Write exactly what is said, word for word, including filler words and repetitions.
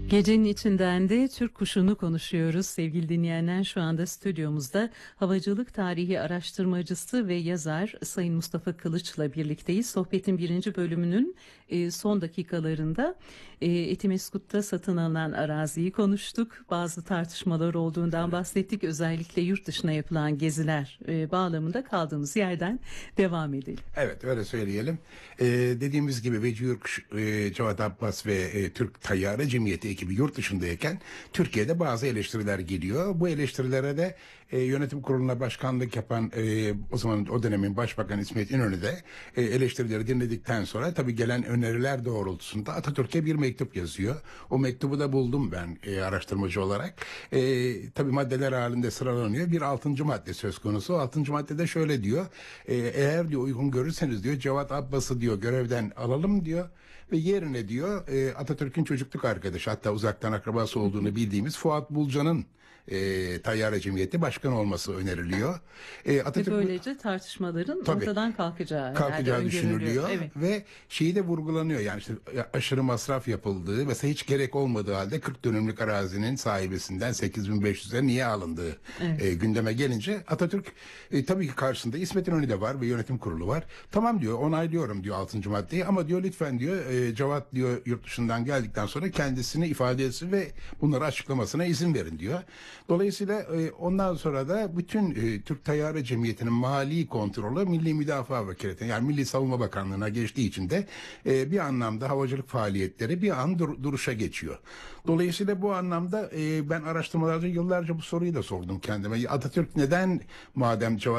Gecenin içinden de Türk kuşunu konuşuyoruz. Sevgili dinleyenler, şu anda stüdyomuzda havacılık tarihi araştırmacısı ve yazar Sayın Mustafa Kılıç'la birlikteyiz. Sohbetin birinci bölümünün e, son dakikalarında e, Etimeskut'ta satın alınan araziyi konuştuk. Bazı tartışmalar olduğundan bahsettik. Özellikle yurt dışına yapılan geziler e, bağlamında kaldığımız yerden devam edelim. Evet, öyle söyleyelim. Ee, dediğimiz gibi Veci Yurkş, e, Cevat Abbas ve e, Türk Tayyare Cemiyeti ekibi yurt dışındayken Türkiye'de bazı eleştiriler geliyor. Bu eleştirilere de e, yönetim kuruluna başkanlık yapan e, o zaman o dönemin Başbakan İsmet İnönü de e, eleştirileri dinledikten sonra tabii gelen öneriler doğrultusunda Atatürk'e bir mektup yazıyor. O mektubu da buldum ben e, araştırmacı olarak. E, tabii maddeler halinde sıralanıyor. Bir altıncı madde söz konusu. O altıncı maddede şöyle diyor. E, eğer diyor uygun görürseniz diyor Cevat Abbas'ı diyor görevden alalım diyor. Ve yerine diyor e, Atatürk'ün çocukluk arkadaşı, hatta uzaktan akrabası olduğunu bildiğimiz Fuat Bulcan'ın e, Tayyare Cemiyeti başkanı olması öneriliyor. E, Atatürk, Ve böylece tartışmaların tabii, ortadan kalkacağı, kalkacağı düşünülüyor. Evet. Ve şeyi de vurgulanıyor, yani işte aşırı masraf yapıldığı, mesela hiç gerek olmadığı halde kırk dönümlük arazinin sahibesinden sekiz bin beş yüze niye alındığı Evet. e, gündeme gelince Atatürk e, tabii ki karşısında İsmet İnönü de var ve yönetim kurulu var. Tamam diyor, onaylıyorum diyor altıncı maddeyi, ama diyor lütfen diyor e, Cevat diyor yurt dışından geldikten sonra kendisini ifade etsin ve bunları açıklamasına izin verin diyor. Dolayısıyla e, ondan sonra da bütün e, Türk Tayyare Cemiyeti'nin mali kontrolü Milli Müdafaa Vakıleti'ne, yani Milli Savunma Bakanlığı'na geçtiği için de e, bir anlamda havacılık faaliyetleri bir an dur- duruşa geçiyor. Dolayısıyla bu anlamda e, ben araştırmalarda yıllarca bu soruyu da sordum kendime. Atatürk neden, madem Cevat